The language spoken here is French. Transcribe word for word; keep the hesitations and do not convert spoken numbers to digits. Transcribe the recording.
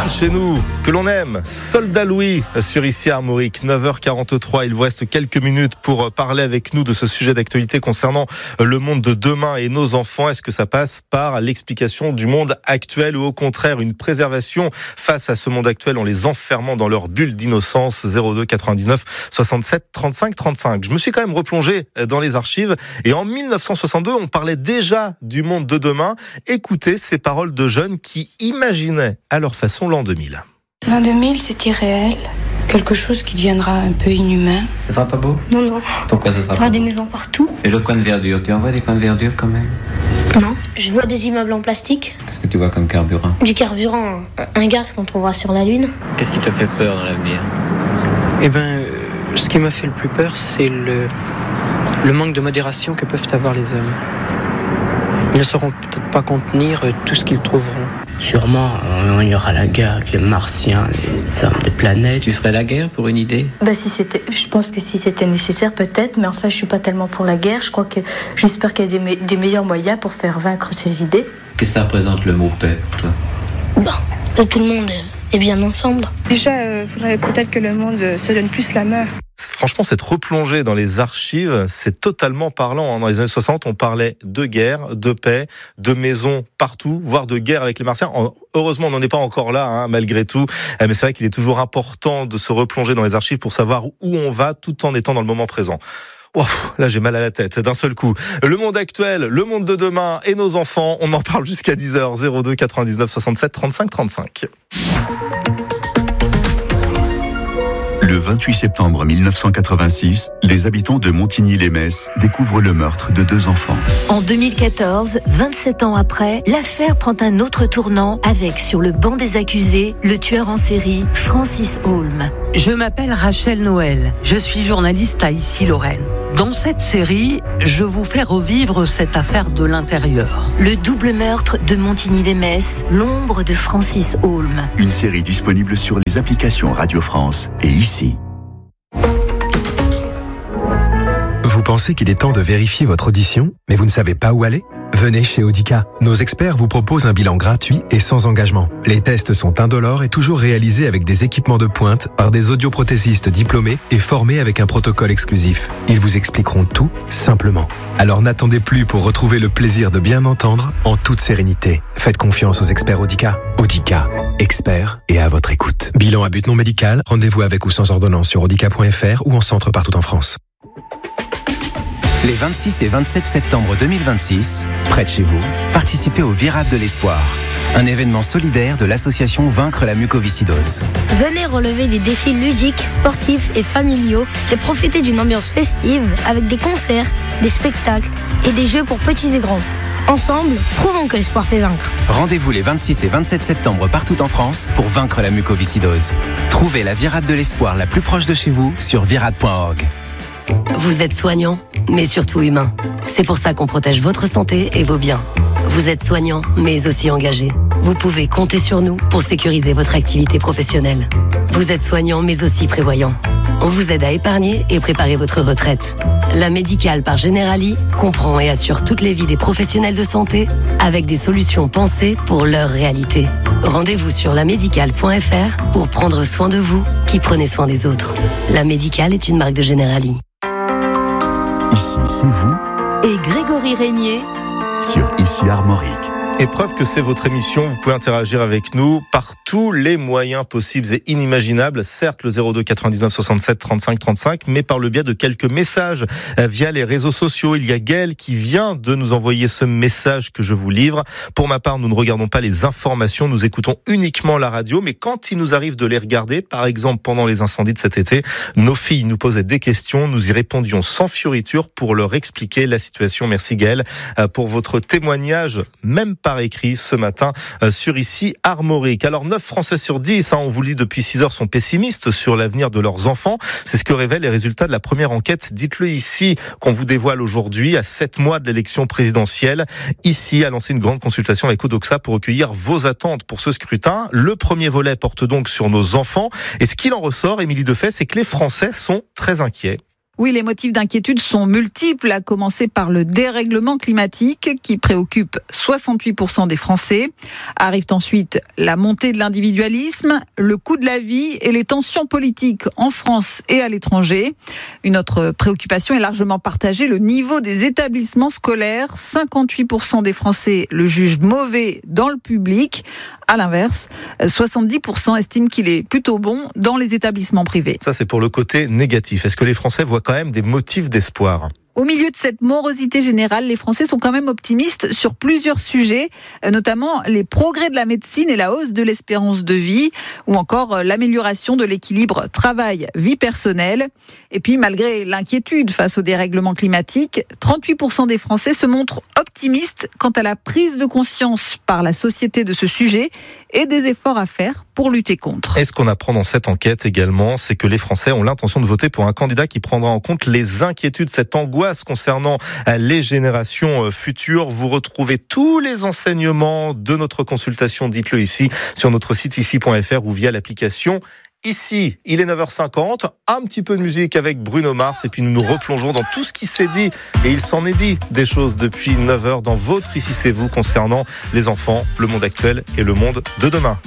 vient de chez nous, que l'on aime, Soldat Louis sur Ici Armorique, neuf heures quarante-trois. Il vous reste quelques minutes pour parler avec nous de ce sujet d'actualité concernant le monde de demain et nos enfants. Est-ce que ça passe par l'explication du monde actuel ou au contraire une préservation face à ce monde actuel en les enfermant dans leur bulle d'innocence? Zéro deux quatre-vingt-dix-neuf soixante-sept trente-cinq trente-cinq. Je me suis quand même replongé dans les archives et en mille neuf cent soixante-deux, on parlait déjà du monde de demain. Écoutez ces paroles de jeunes qui imaginaient à leur façon l'an deux mille. L'an deux mille, c'est irréel. Quelque chose qui deviendra un peu inhumain. Ce sera pas beau? Non, non. Pourquoi ce sera Il y pas aura beau? des maisons partout. Et le coin de verdure, tu en vois des coins de verdure quand même? Non. Je vois des immeubles en plastique, Qu'est-ce que tu vois comme carburant? du carburant, un, un gaz qu'on trouvera sur la Lune. Qu'est-ce qui te fait peur dans l'avenir? Eh ben, euh, ce qui m'a fait le plus peur, c'est le, le manque de modération que peuvent avoir les hommes. Ils ne sauront peut-être pas contenir euh, tout ce qu'ils trouveront. Sûrement, euh, il y aura la guerre avec les martiens, les hommes des planètes. Tu ferais la guerre pour une idée? Bah si c'était, je pense que si c'était nécessaire peut-être, mais enfin je suis pas tellement pour la guerre. Je crois que j'espère qu'il y a des, me- des meilleurs moyens pour faire vaincre ces idées. Qu'est-ce que ça représente le mot paix pour toi? Bah, que tout le monde est bien ensemble. Déjà, il euh, faudrait peut-être que le monde euh, se donne plus la main. Franchement, cette replongée dans les archives, c'est totalement parlant. Dans les années soixante, on parlait de guerre, de paix, de maisons partout, voire de guerre avec les Martiens. Heureusement, on n'en est pas encore là, hein, malgré tout. Mais c'est vrai qu'il est toujours important de se replonger dans les archives pour savoir où on va, tout en étant dans le moment présent. Wow, là, j'ai mal à la tête d'un seul coup. Le monde actuel, le monde de demain et nos enfants, on en parle jusqu'à dix heures. Zéro deux quatre-vingt-dix-neuf soixante-sept trente-cinq trente-cinq. Le vingt-huit septembre mille neuf cent quatre-vingt-six, les habitants de Montigny-lès-Metz découvrent le meurtre de deux enfants. En deux mille quatorze, vingt-sept ans après, l'affaire prend un autre tournant avec, sur le banc des accusés, le tueur en série Francis Holm. Je m'appelle Rachel Noël, je suis journaliste à Ici Lorraine. Dans cette série, je vous fais revivre cette affaire de l'intérieur. Le double meurtre de Montigny-lès-Metz, l'ombre de Francis Holm. Une série disponible sur les applications Radio France et Ici. Vous pensez qu'il est temps de vérifier votre audition, mais vous ne savez pas où aller ? Venez chez Audica. Nos experts vous proposent un bilan gratuit et sans engagement. Les tests sont indolores et toujours réalisés avec des équipements de pointe par des audioprothésistes diplômés et formés avec un protocole exclusif. Ils vous expliqueront tout simplement. Alors n'attendez plus pour retrouver le plaisir de bien entendre en toute sérénité. Faites confiance aux experts Audica. Audica, experts et à votre écoute. Bilan à but non médical, rendez-vous avec ou sans ordonnance sur audica point f r ou en centre partout en France. Les vingt-six et vingt-sept septembre deux mille vingt-six, près de chez vous, participez au Virade de l'Espoir, un événement solidaire de l'association Vaincre la mucoviscidose. Venez relever des défis ludiques, sportifs et familiaux et profiter d'une ambiance festive avec des concerts, des spectacles et des jeux pour petits et grands. Ensemble, prouvons que l'espoir fait vaincre. Rendez-vous les vingt-six et vingt-sept septembre partout en France pour vaincre la mucoviscidose. Trouvez la Virade de l'Espoir la plus proche de chez vous sur virade point org. Vous êtes soignant, mais surtout humain. C'est pour ça qu'on protège votre santé et vos biens. Vous êtes soignant, mais aussi engagé. Vous pouvez compter sur nous pour sécuriser votre activité professionnelle. Vous êtes soignant, mais aussi prévoyant. On vous aide à épargner et préparer votre retraite. La Médicale par Generali comprend et assure toutes les vies des professionnels de santé avec des solutions pensées pour leur réalité. Rendez-vous sur la médicale point f r pour prendre soin de vous qui prenez soin des autres. La Médicale est une marque de Generali. Ici, c'est vous. Et Grégory Régnier sur Ici Armorique. Et preuve que c'est votre émission, vous pouvez interagir avec nous par tous les moyens possibles et inimaginables. Certes, le zéro deux quatre-vingt-dix-neuf soixante-sept trente-cinq trente-cinq, mais par le biais de quelques messages via les réseaux sociaux. Il y a Gaël qui vient de nous envoyer ce message que je vous livre. Pour ma part, nous ne regardons pas les informations, nous écoutons uniquement la radio. Mais quand il nous arrive de les regarder, par exemple pendant les incendies de cet été, nos filles nous posaient des questions. Nous y répondions sans fioriture pour leur expliquer la situation. Merci Gaël pour votre témoignage, même par écrit ce matin euh, sur Ici Armorique. Alors neuf Français sur dix, hein, on vous le dit depuis six heures, sont pessimistes sur l'avenir de leurs enfants. C'est ce que révèlent les résultats de la première enquête. Dites-le ici qu'on vous dévoile aujourd'hui à sept mois de l'élection présidentielle. Ici a lancé une grande consultation avec Odoxa pour recueillir vos attentes pour ce scrutin. Le premier volet porte donc sur nos enfants. Et ce qu'il en ressort, Émilie Defay, c'est que les Français sont très inquiets. Oui, les motifs d'inquiétude sont multiples, à commencer par le dérèglement climatique qui préoccupe soixante-huit pour cent des Français. Arrivent ensuite la montée de l'individualisme, le coût de la vie et les tensions politiques en France et à l'étranger. Une autre préoccupation est largement partagée, le niveau des établissements scolaires. cinquante-huit pour cent des Français le jugent mauvais dans le public. À l'inverse, soixante-dix pour cent estiment qu'il est plutôt bon dans les établissements privés. Ça, c'est pour le côté négatif. Est-ce que les Français voient quand même des motifs d'espoir ? Au milieu de cette morosité générale, les Français sont quand même optimistes sur plusieurs sujets, notamment les progrès de la médecine et la hausse de l'espérance de vie, ou encore l'amélioration de l'équilibre travail-vie personnelle. Et puis, malgré l'inquiétude face au dérèglement climatique, trente-huit pour cent des Français se montrent optimistes quant à la prise de conscience par la société de ce sujet et des efforts à faire pour lutter contre. Et ce qu'on apprend dans cette enquête également, c'est que les Français ont l'intention de voter pour un candidat qui prendra en compte les inquiétudes, cette angoisse concernant les générations futures. Vous retrouvez tous les enseignements de notre consultation, dites-le ici, sur notre site ici point f r ou via l'application Ici. Il est neuf heures cinquante, un petit peu de musique avec Bruno Mars et puis nous nous replongeons dans tout ce qui s'est dit, et il s'en est dit des choses depuis neuf heures dans votre Ici c'est vous concernant les enfants, le monde actuel et le monde de demain.